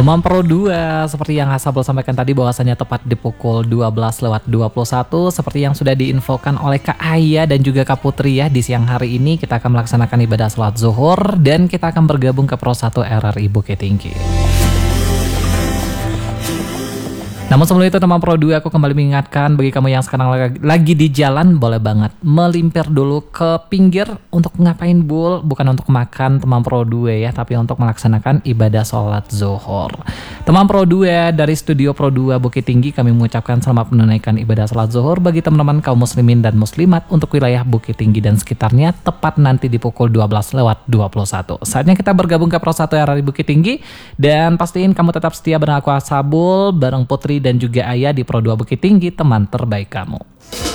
Teman Pro 2, seperti yang Hasabel sampaikan tadi bahwasanya tepat di pukul 12:21 seperti yang sudah diinfokan oleh Kak Aya dan juga Kak Putri ya, di siang hari ini kita akan melaksanakan ibadah sholat zuhur dan kita akan bergabung ke Pro 1 RRI Bukit Tinggi. Namun sebelum itu teman Pro 2, aku kembali mengingatkan bagi kamu yang sekarang lagi di jalan, boleh banget melimpir dulu ke pinggir untuk ngapain Bul? Bukan untuk makan teman Pro 2 ya, tapi untuk melaksanakan ibadah sholat zuhur. Teman Pro 2 dari studio Pro 2 Bukit Tinggi, kami mengucapkan selamat menunaikan ibadah sholat zuhur bagi teman-teman kaum muslimin dan muslimat untuk wilayah Bukit Tinggi dan sekitarnya, tepat nanti di pukul 12:21. Saatnya kita bergabung ke Pro 1 RRI Bukit Tinggi, dan pastiin kamu tetap setia bareng aku Hasabul, bareng Putri dan juga Ayah di Pro 2 Bukit Tinggi, teman terbaik kamu.